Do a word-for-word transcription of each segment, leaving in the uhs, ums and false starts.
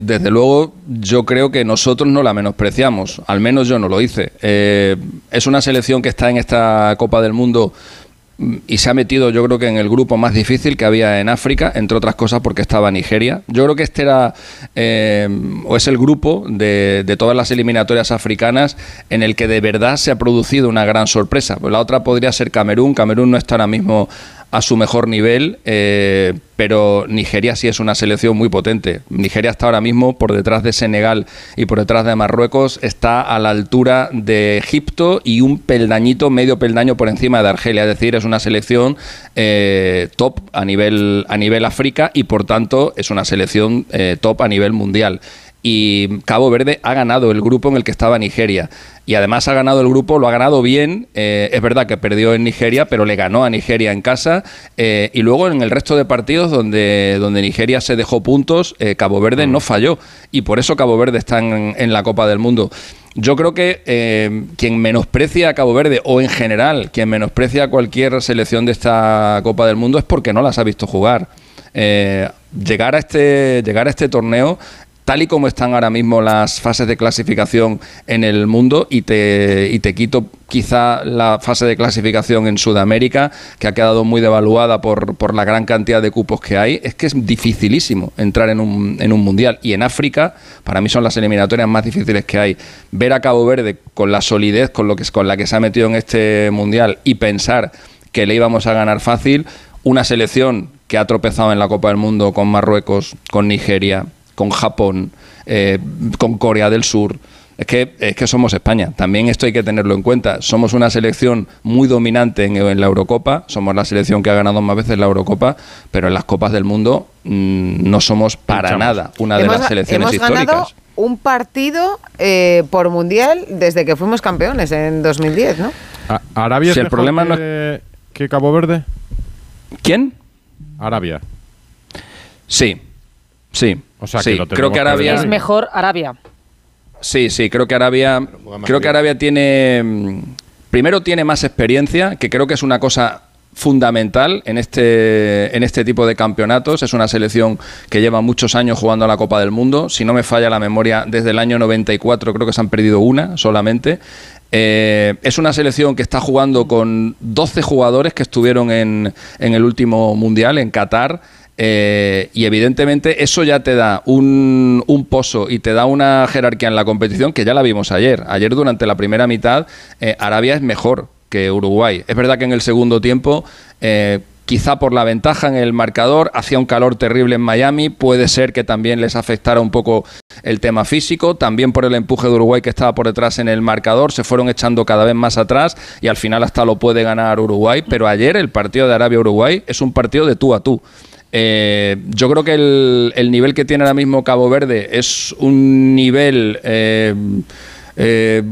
Desde luego, yo creo que nosotros no la menospreciamos, al menos yo no lo hice. Eh, es una selección que está en esta Copa del Mundo y se ha metido, yo creo que en el grupo más difícil que había en África, entre otras cosas porque estaba Nigeria. Yo creo que este era, eh, o es el grupo de, de todas las eliminatorias africanas en el que de verdad se ha producido una gran sorpresa. Pues la otra podría ser Camerún. Camerún no está ahora mismo a su mejor nivel, eh, pero Nigeria sí es una selección muy potente. Nigeria está ahora mismo por detrás de Senegal y por detrás de Marruecos, está a la altura de Egipto y un peldañito, medio peldaño por encima de Argelia. Es decir, es una selección eh, top a nivel, a nivel África y por tanto es una selección eh, top a nivel mundial. Y Cabo Verde ha ganado el grupo en el que estaba Nigeria. Y además ha ganado el grupo, lo ha ganado bien. Eh, es verdad que perdió en Nigeria, pero le ganó a Nigeria en casa. Eh, y luego en el resto de partidos donde, donde Nigeria se dejó puntos, eh, Cabo Verde no falló. Y por eso Cabo Verde está en, en la Copa del Mundo. Yo creo que eh, quien menosprecia a Cabo Verde, o en general, quien menosprecia a cualquier selección de esta Copa del Mundo es porque no las ha visto jugar. Eh, llegar a este, llegar a este torneo, tal y como están ahora mismo las fases de clasificación en el mundo, y te, y te quito quizá la fase de clasificación en Sudamérica, que ha quedado muy devaluada por, por la gran cantidad de cupos que hay, es que es dificilísimo entrar en un, en un mundial. Y en África, para mí son las eliminatorias más difíciles que hay. Ver a Cabo Verde con la solidez con, lo que, con la que se ha metido en este mundial y pensar que le íbamos a ganar fácil, una selección que ha tropezado en la Copa del Mundo con Marruecos, con Nigeria, con Japón, eh, con Corea del Sur. Es que, es que somos España. También esto hay que tenerlo en cuenta. Somos una selección muy dominante en, en la Eurocopa. Somos la selección que ha ganado más veces la Eurocopa, pero en las Copas del Mundo mmm, no somos para Pinchamos. nada una de hemos, las selecciones hemos históricas. Ganado un partido eh, por mundial desde que fuimos campeones en dos mil diez, ¿no? A- ¿Arabia Si es el problema mejor no que, que Cabo Verde? ¿Quién? Arabia. Sí, sí. O sea, sí. que lo creo que Arabia Es mejor Arabia. Sí, sí, creo que Arabia, creo que Arabia tiene, primero tiene más experiencia, que creo que es una cosa fundamental en este, en este tipo de campeonatos. Es una selección que lleva muchos años jugando a la Copa del Mundo. Si no me falla la memoria, desde el año noventa y cuatro creo que se han perdido una solamente. Eh, es una selección que está jugando con doce jugadores que estuvieron en, en el último Mundial, en Qatar. Eh, y evidentemente eso ya te da un, un pozo y te da una jerarquía en la competición que ya la vimos ayer. Ayer durante la primera mitad eh, Arabia es mejor que Uruguay. Es verdad que en el segundo tiempo, eh, quizá por la ventaja en el marcador, hacía un calor terrible en Miami, puede ser que también les afectara un poco el tema físico, también por el empuje de Uruguay que estaba por detrás en el marcador, se fueron echando cada vez más atrás y al final hasta lo puede ganar Uruguay, pero ayer el partido de Arabia-Uruguay es un partido de tú a tú. Eh, yo creo que el, el nivel que tiene ahora mismo Cabo Verde es un nivel eh, eh,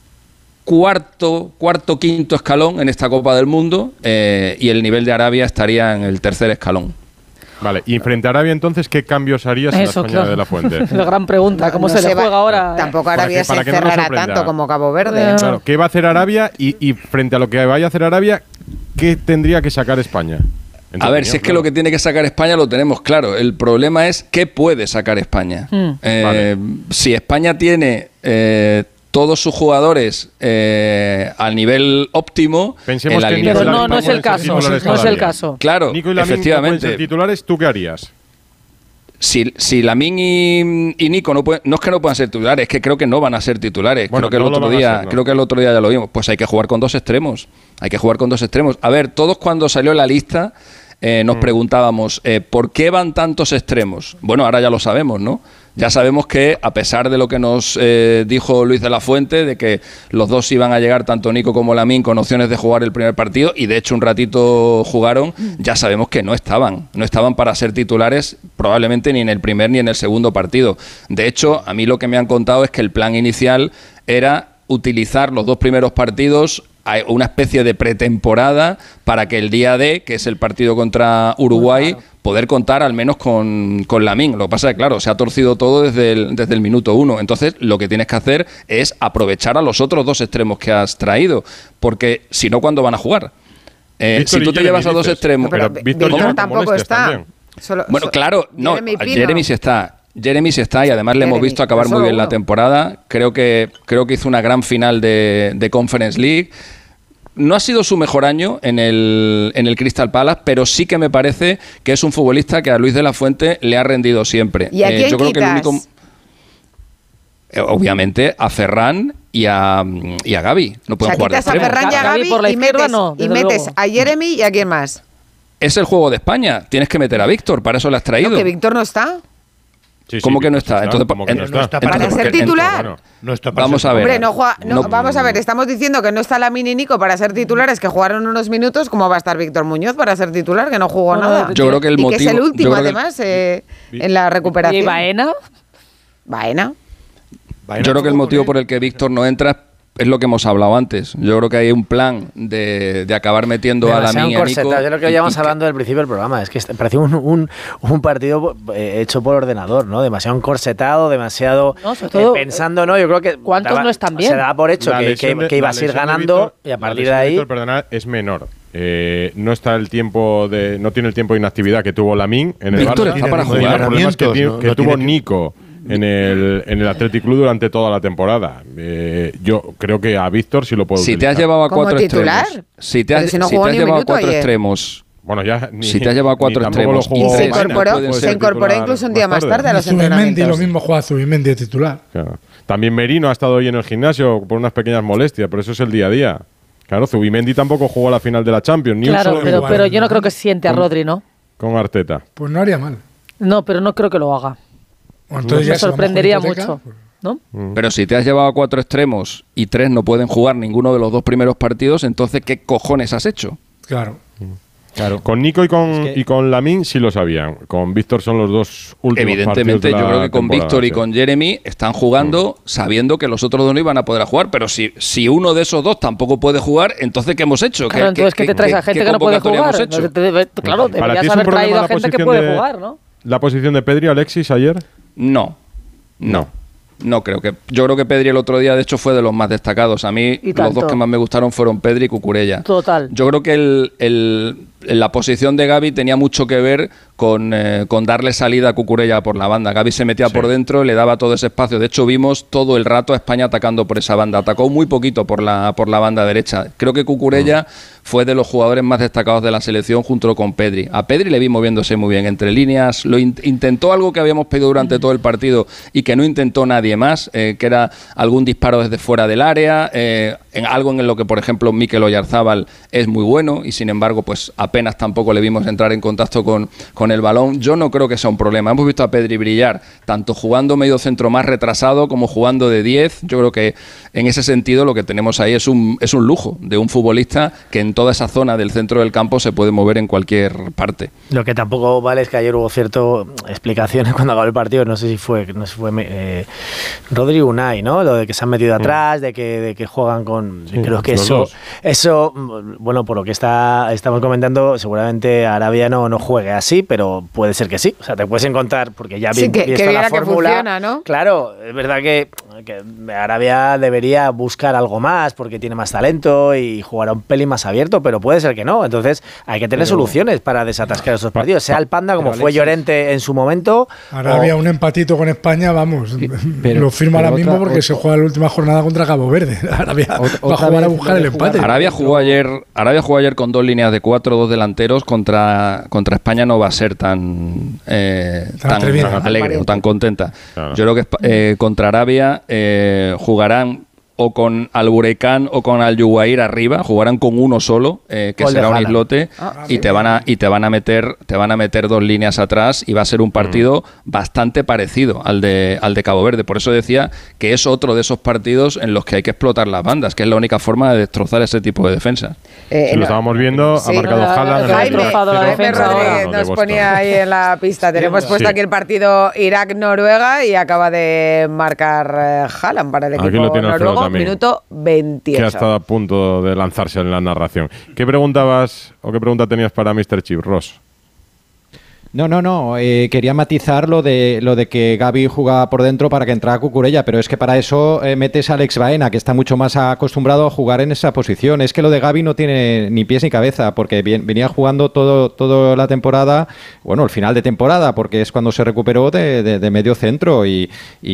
cuarto, cuarto, quinto escalón en esta Copa del Mundo, eh, y el nivel de Arabia estaría en el tercer escalón. Vale, y frente a Arabia entonces, ¿qué cambios harías en la España claro. de la Fuente? Es la gran pregunta, ¿cómo No se, se le va, juega ahora? Tampoco Arabia para que, se para cerrará no tanto como Cabo Verde. Eh, Claro, ¿qué va a hacer Arabia? Y, y frente a lo que vaya a hacer Arabia, ¿qué tendría que sacar España? A ver, opinión, si es que claro. Lo que tiene que sacar España lo tenemos claro. El problema es qué puede sacar España. Mm. Eh, vale. Si España tiene eh, todos sus jugadores eh, al nivel óptimo, pensemos en que Nico pero no, no es el caso. No es el caso. Claro, Nico y Lamine efectivamente. No pueden ser titulares, ¿tú qué harías? Si, si Lamine y, y Nico no, pueden, no es que no puedan ser titulares, es que creo que no van a ser titulares. Bueno, creo que no el otro día, ser, ¿no? creo que el otro día ya lo vimos. Pues hay que jugar con dos extremos. Hay que jugar con dos extremos. A ver, todos cuando salió la lista eh, nos mm. preguntábamos eh, ¿por qué van tantos extremos? Bueno, ahora ya lo sabemos, ¿no? Ya sabemos que, a pesar de lo que nos eh, dijo Luis de la Fuente, de que los dos iban a llegar, tanto Nico como Lamine, con opciones de jugar el primer partido, y de hecho un ratito jugaron, ya sabemos que no estaban. No estaban para ser titulares probablemente ni en el primer ni en el segundo partido. De hecho, a mí lo que me han contado es que el plan inicial era utilizar los dos primeros partidos, una especie de pretemporada, para que el día D, que es el partido contra Uruguay, claro, poder contar al menos con, con Lamine. Lo que pasa es que, claro, se ha torcido todo desde el, desde el minuto uno. Entonces, lo que tienes que hacer es aprovechar a los otros dos extremos que has traído, porque si no, ¿cuándo van a jugar? Eh, si tú te llevas dices, a dos extremos... No, pero Víctor tampoco está. Solo, bueno, claro, no, Jeremy, Jeremy sí está. Jeremy sí está y además le Jeremy, hemos visto acabar muy bien la temporada. Creo que, creo que hizo una gran final de, de Conference League. No ha sido su mejor año en el, en el Crystal Palace, pero sí que me parece que es un futbolista que a Luis de la Fuente le ha rendido siempre. ¿Y a quién eh, yo creo quitas? que el único, eh, obviamente a Ferran y a, y a Gavi. No pueden o sea, jugar de quitas a extremo. Ferran y a Gavi Gavi por la y izquierda, metes, no, y desde metes luego. a Jeremy y a quién más. Es el juego de España. Tienes que meter a Víctor, para eso le has traído. No, que Víctor no está. Sí, sí, ¿Cómo que no Víctor está? Entonces, ¿cómo que no en- está? no está para ¿Para entonces, ser porque- titular? Bueno, No está para Vamos ser a ver. Hombre, no juega, no, No- vamos a ver, estamos diciendo que no está Lamine y Nico para ser titulares, que jugaron unos minutos. ¿Cómo va a estar Víctor Muñoz para ser titular, que no jugó Bueno, nada? Yo creo que el y motivo... que es el yo último, creo que el- además, eh, en la recuperación. ¿Y Baena? Baena. Baena Yo creo que el jugó motivo con por el que Víctor no entra es lo que hemos hablado antes. Yo creo que hay un plan de, de acabar metiendo a Demasiado Lamine y a Nico. encorsetado. Yo lo que y- llevamos y que- hablando del principio del programa es que este- parecía un, un, un partido eh, hecho por ordenador, ¿no? Demasiado encorsetado, demasiado No, sobre eh, todo, pensando, ¿no? Yo creo que ¿cuántos daba- no están bien? Se daba por hecho La que, lesión que- de- que la ibas a ir lesión de ganando Víctor- y a la partir lesión de ahí Víctor, perdonad, es menor. Eh, no está el tiempo de, no tiene el tiempo de inactividad que tuvo Lamine en el Víctor Barça. está para Y jugar. el problema es que, Entrenamientos, tiene- no- que no tuvo tiene- Nico en el, en el Athletic Club durante toda la temporada. Eh, yo creo que a Víctor sí lo puedo Si te utilizar. has llevado a ¿Como cuatro titular? extremos, si te Pero has, si no si jugó te has ni un llevado a minuto cuatro ayer. Bueno, extremos, ya ni, Si te has llevado a cuatro ni tampoco lo extremos, jugó Y se Baena, incorporó, puede se ser incorporó titular incluso un día más tarde a los Zubimendi, entrenamientos. lo mismo juega Zubimendi de titular. Claro. También Merino ha estado hoy en el gimnasio por unas pequeñas molestias, pero eso es el día a día. Claro, Zubimendi tampoco jugó la final de la Champions, ni un Claro, solo pero, minuto pero yo no creo que siente a Rodri, ¿no? con Arteta. Pues no haría mal. No, pero no creo que lo haga. Bueno, entonces Me ya si vamos sorprendería con hipoteca, mucho, pues, ¿no? pero si te has llevado a cuatro extremos y tres no pueden jugar ninguno de los dos primeros partidos, entonces ¿qué cojones has hecho? claro. Claro. Con Nico y con, Es que- y con Lamine sí lo sabían. Con Víctor son los dos últimos Evidentemente, partidos de la yo creo que con temporada, Víctor y sí. con Jeremy están jugando sabiendo que los otros dos no iban a poder jugar. Pero si, si uno de esos dos tampoco puede jugar, entonces ¿qué hemos hecho? Claro, entonces, ¿qué te traes a gente qué que no puede convocatoria jugar? hemos hecho? Entonces, te debe- claro, Para ti deberías es un haber problema traído a la gente que posición puede de- jugar, ¿no? ¿La posición de Pedri, Alexis, ayer? No, no. No creo que. Yo creo que Pedri el otro día, de hecho, fue de los más destacados. A mí, Y los tanto. dos que más me gustaron fueron Pedri y Cucurella. Total. Yo creo que el, el- la posición de Gavi tenía mucho que ver con, eh, con darle salida a Cucurella por la banda. Gavi se metía Sí. por dentro, le daba todo ese espacio. De hecho, vimos todo el rato a España atacando por esa banda. Atacó muy poquito por la, por la banda derecha. Creo que Cucurella fue de los jugadores más destacados de la selección junto con Pedri. A Pedri le vi moviéndose muy bien entre líneas. Lo in- intentó algo que habíamos pedido durante todo el partido y que no intentó nadie más, eh, que era algún disparo desde fuera del área, eh, en algo en lo que, por ejemplo, Mikel Oyarzábal es muy bueno y, sin embargo, pues apenas tampoco le vimos entrar en contacto con, con el balón. Yo no creo que sea un problema. Hemos visto a Pedri brillar, tanto jugando medio centro más retrasado como jugando de diez. Yo creo que en ese sentido lo que tenemos ahí es un, es un lujo de un futbolista que en toda esa zona del centro del campo se puede mover en cualquier parte. Lo que tampoco vale es que ayer hubo ciertas explicaciones cuando acabó el partido, no sé si fue, no sé si fue eh, Rodri Unai, ¿no? Lo de que se han metido atrás, de que, de que juegan con... Sí, creo que los eso, dos. eso, bueno, por lo que está estamos comentando, seguramente Arabia no, no juegue así, pero puede ser que sí. O sea, te puedes encontrar, porque ya Sí, bien, que- visto que la viera que fórmula... funciona, ¿no? Claro, es verdad que, que Arabia debería buscar algo más, porque tiene más talento y jugará un pelín más abierto, pero puede ser que no. Entonces hay que tener Pero- soluciones para desatascar esos partidos. Sea el Panda, como pero fue Alexis- Llorente en su momento. Arabia, o- un empatito con España, vamos, pero- lo firma pero ahora mismo otra- porque se juega la última jornada contra Cabo Verde. Arabia Ot- va a otra jugar a vez buscar el debe jugar empate. Arabia jugó ayer, Arabia jugó ayer con dos líneas de cuatro, dos delanteros. Contra, contra España no va a ser tan, eh, Tan tan atrevida. alegre o tan contenta. Claro. Yo creo que eh, contra Arabia eh, jugarán o con Al-Bureikán o con Al-Yuwair arriba, jugarán con uno solo, eh, que Gol de será un Haaland. islote, y te van a y te van a meter te van a meter dos líneas atrás y va a ser un partido bastante parecido al de al de Cabo Verde. Por eso decía que es otro de esos partidos en los que hay que explotar las bandas, que es la única forma de destrozar ese tipo de defensa. Eh, Si lo no- estábamos viendo, Sí. ha marcado No, Haaland. en el Jaime, destrozado la tercero. Jaime defensa ahora. Rodríguez No, de nos Boston. ponía ahí en la pista. Tenemos puesto Sí. aquí el partido Irak-Noruega y acaba de marcar eh, Haaland para el Aquí equipo lo tiene Alfredo noruego. también. Minuto Que ha veintiocho. estado a punto de lanzarse en la narración. ¿Qué preguntabas o qué pregunta tenías para mister Chip, Ross? No, no, no. Eh, quería matizar lo de lo de que Gavi jugaba por dentro para que entrara Cucurella, pero es que para eso eh, metes a Alex Baena, que está mucho más acostumbrado a jugar en esa posición. Es que lo de Gavi no tiene ni pies ni cabeza, porque bien, venía jugando todo toda la temporada, bueno, el final de temporada, porque es cuando se recuperó de, de, de medio centro y, y